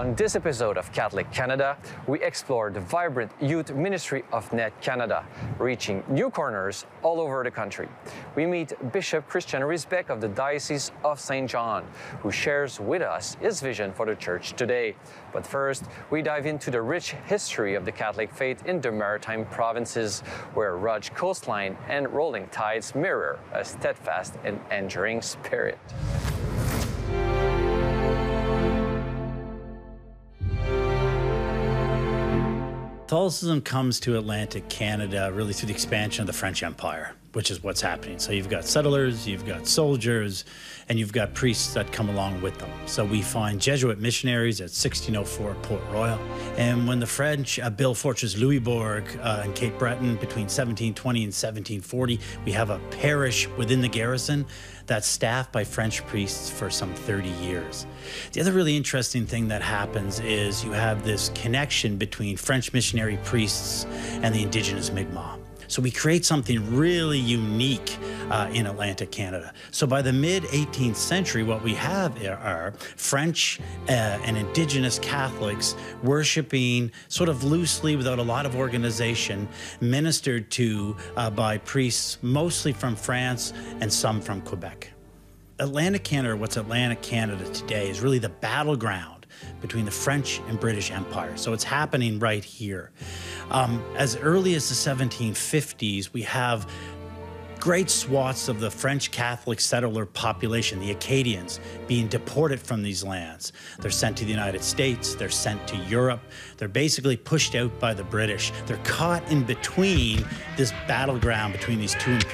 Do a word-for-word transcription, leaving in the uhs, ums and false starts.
On this episode of Catholic Canada, we explore the vibrant youth ministry of Net Canada, reaching new corners all over the country. We meet Bishop Christian Risbeck of the Diocese of Saint John, who shares with us his vision for the Church today. But first, we dive into the rich history of the Catholic faith in the Maritime provinces, where rugged coastline and rolling tides mirror a steadfast and enduring spirit. Catholicism comes to Atlantic Canada really through the expansion of the French Empire, which is what's happening. So you've got settlers, you've got soldiers, and you've got priests that come along with them. So we find Jesuit missionaries at sixteen oh four at Port Royal. And when the French uh, build Fortress Louisbourg uh, in Cape Breton between seventeen twenty and seventeen forty, we have a parish within the garrison that's staffed by French priests for some thirty years. The other really interesting thing that happens is you have this connection between French missionary priests and the indigenous Mi'kmaq. So we create something really unique uh, in Atlantic Canada. So by the mid eighteenth century, what we have are French uh, and Indigenous Catholics worshiping sort of loosely, without a lot of organization, ministered to uh, by priests mostly from France and some from Quebec. Atlantic Canada, or what's Atlantic Canada today, is really the battleground between the French and British Empire. So it's happening right here. Um, as early as the seventeen fifties, we have great swaths of the French Catholic settler population, the Acadians, being deported from these lands. They're sent to the United States, they're sent to Europe, they're basically pushed out by the British. They're caught in between this battleground between these two